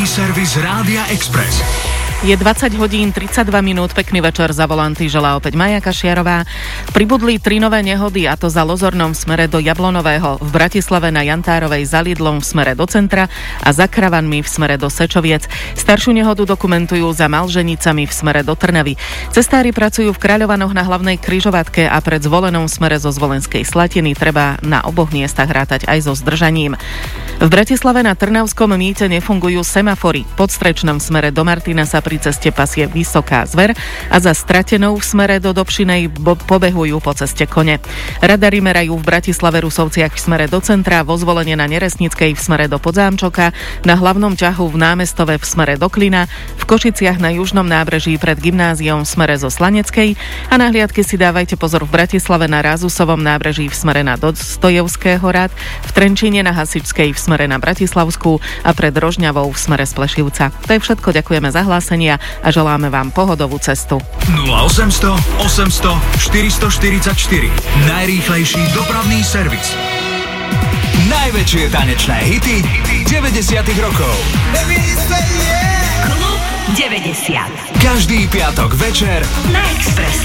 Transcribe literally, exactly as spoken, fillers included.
servis Rádia Express. Je dvadsať hodín tridsaťdva minút, pekný večer, za volanty želá opäť Maja Kašiarová. Pribudli tri nové nehody, a to za Lozornom v smere do Jablonového, v Bratislave na Jantárovej za Lidlom v smere do centra a za Kravanmi v smere do Sečoviec. Staršiu nehodu dokumentujú za Malženicami v smere do Trnavy. Cestári pracujú v Kráľovanoch na hlavnej križovatke a pred Zvolenou v smere zo Zvolenskej Slatiny treba na oboch miestach rátať aj so zdržaním. V Bratislave na Trnavskom mýte nefungujú semafory. Pod Strečnom v smere do Martina sa pri ceste pasie Vysoká Zver a za Stratenou v smere do Dobšinej bo- pobehujú po ceste kone. Radary merajú v Bratislave Rusovciach v smere do centra, vo Zvolenie na Neresnickej v smere do Podzámčoka, na hlavnom ťahu v Námestove v smere do Klina, v Košiciach na južnom nábreží pred gymnáziom v smere zo Slaneckej a na hliadky si dávajte pozor v Bratislave na Rázusovom nábreží v smere na Dostojevského rád, v Trenčíne na Hasičskej v smere na Bratislavskú a pred Rožňavou v smere z Plešivca. To je všetko, ďakujeme za hlásenia a želáme vám pohodovú cestu. nula osemsto osemsto štyristoštyridsaťštyri. Najrýchlejší dopravný servis. Najväčšie tanečné hity deväťdesiatych rokov. Klub deväťdesiat. Každý piatok večer na Expresse.